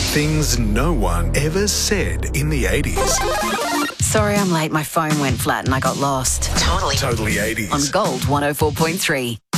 Things no one ever said in the 80s. Sorry I'm late, my phone went flat and I got lost. Totally 80s. On Gold 104.3.